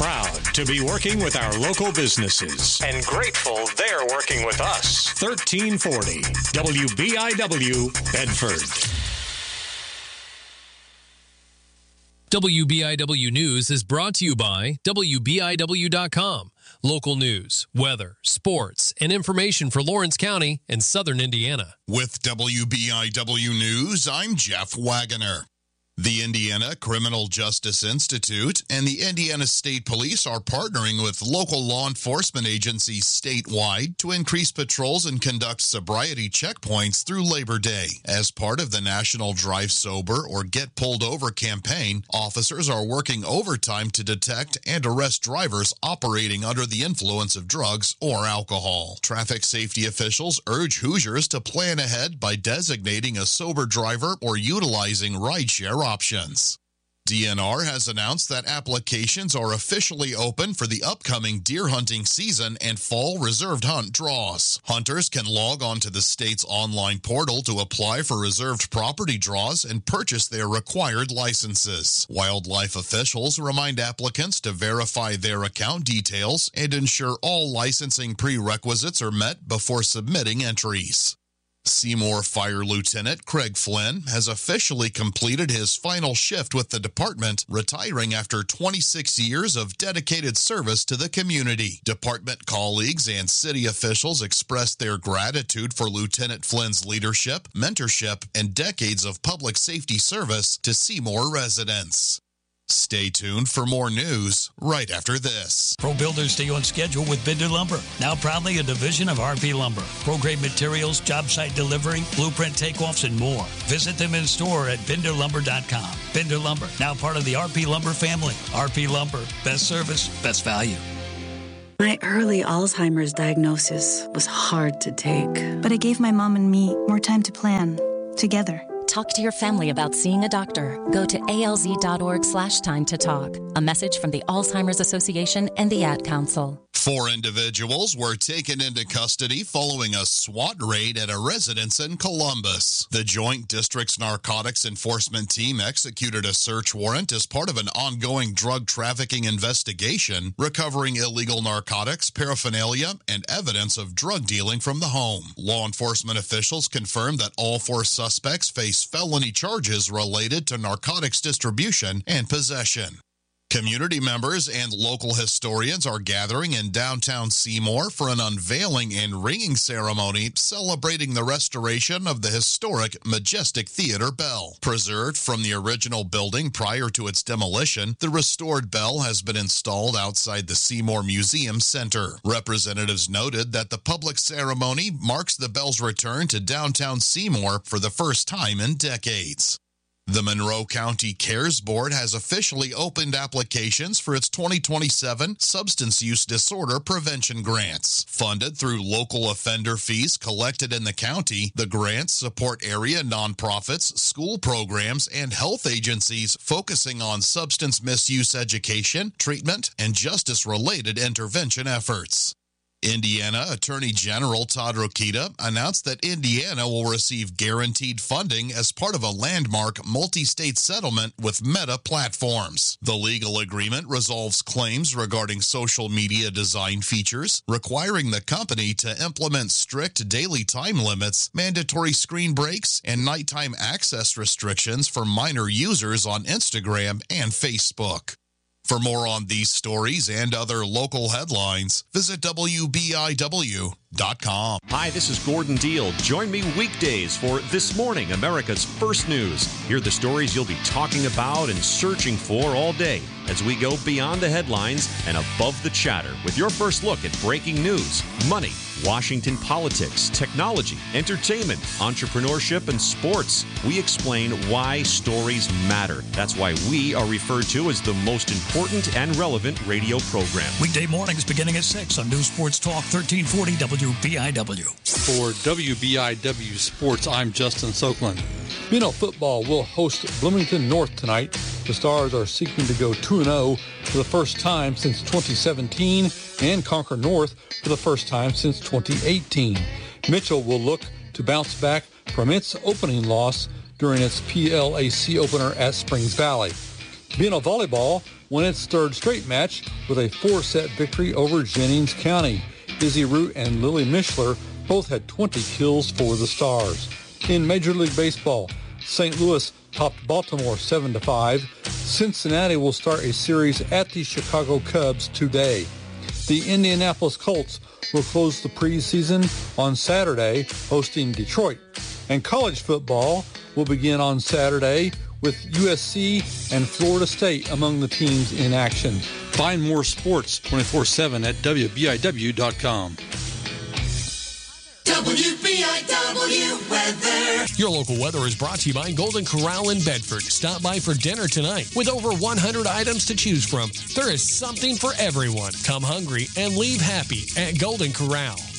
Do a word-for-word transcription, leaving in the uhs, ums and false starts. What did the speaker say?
Proud to be working with our local businesses and grateful they're working with us. thirteen forty W B I W Bedford. W B I W News is brought to you by W B I W dot com. Local news, weather, sports, and information for Lawrence County and Southern Indiana. With W B I W News, I'm Jeff Wagoner. The Indiana Criminal Justice Institute and the Indiana State Police are partnering with local law enforcement agencies statewide to increase patrols and conduct sobriety checkpoints through Labor Day. As part of the National Drive Sober or Get Pulled Over campaign, officers are working overtime to detect and arrest drivers operating under the influence of drugs or alcohol. Traffic safety officials urge Hoosiers to plan ahead by designating a sober driver or utilizing rideshare options. D N R has announced that applications are officially open for the upcoming deer hunting season and fall reserved hunt draws. Hunters can log on to the state's online portal to apply for reserved property draws and purchase their required licenses. Wildlife officials remind applicants to verify their account details and ensure all licensing prerequisites are met before submitting entries. Seymour Fire Lieutenant Craig Flynn has officially completed his final shift with the department, retiring after twenty-six years of dedicated service to the community. Department colleagues and city officials expressed their gratitude for Lieutenant Flynn's leadership, mentorship, and decades of public safety service to Seymour residents. Stay tuned for more news right after this. Pro Builders stay on schedule with Bender Lumber, now proudly a division of R P Lumber. Pro-grade materials, job site delivery, blueprint takeoffs, and more. Visit them in store at bender lumber dot com. Bender Lumber, now part of the R P Lumber family. R P Lumber, best service, best value. My early Alzheimer's diagnosis was hard to take. But it gave my mom and me more time to plan, together. Talk to your family about seeing a doctor. Go to alz.org slash time to talk. A message from the Alzheimer's Association and the Ad Council. Four individuals were taken into custody following a SWAT raid at a residence in Columbus. The Joint District's Narcotics Enforcement Team executed a search warrant as part of an ongoing drug trafficking investigation, recovering illegal narcotics, paraphernalia, and evidence of drug dealing from the home. Law enforcement officials confirmed that all four suspects face felony charges related to narcotics distribution and possession. Community members and local historians are gathering in downtown Seymour for an unveiling and ringing ceremony celebrating the restoration of the historic Majestic Theater bell. Preserved from the original building prior to its demolition, the restored bell has been installed outside the Seymour Museum Center. Representatives noted that the public ceremony marks the bell's return to downtown Seymour for the first time in decades. The Monroe County CARES Board has officially opened applications for its twenty twenty-seven Substance Use Disorder Prevention Grants. Funded through local offender fees collected in the county, the grants support area nonprofits, school programs, and health agencies focusing on substance misuse education, treatment, and justice-related intervention efforts. Indiana Attorney General Todd Rokita announced that Indiana will receive guaranteed funding as part of a landmark multi-state settlement with Meta Platforms. The legal agreement resolves claims regarding social media design features, requiring the company to implement strict daily time limits, mandatory screen breaks, and nighttime access restrictions for minor users on Instagram and Facebook. For more on these stories and other local headlines, visit W B I W dot com. Hi, this is Gordon Deal. Join me weekdays for This Morning, America's First News. Hear the stories you'll be talking about and searching for all day as we go beyond the headlines and above the chatter with your first look at breaking news, money, Washington politics, technology, entertainment, entrepreneurship, and sports. We explain why stories matter. That's why we are referred to as the most important and relevant radio program. Weekday mornings beginning at six on News Sports Talk thirteen forty W B I W. For W B I W Sports, I'm Justin Soakland. Mineral football will host Bloomington North tonight. The Stars are seeking to go two and oh for the first time since twenty seventeen and conquer North for the first time since twenty eighteen. Mitchell will look to bounce back from its opening loss during its P L A C opener at Springs Valley. Beano Volleyball won its third straight match with a four-set victory over Jennings County. Izzy Root and Lily Mishler both had twenty kills for the Stars. In Major League Baseball, Saint Louis topped Baltimore seven to five. Cincinnati will start a series at the Chicago Cubs today. The Indianapolis Colts will close the preseason on Saturday, hosting Detroit. And college football will begin on Saturday with U S C and Florida State among the teams in action. Find more sports twenty-four seven at W B I W dot com. W B I W weather. Your local weather is brought to you by Golden Corral in Bedford. Stop by for dinner tonight. With over one hundred items to choose from, there is something for everyone. Come hungry and leave happy at Golden Corral.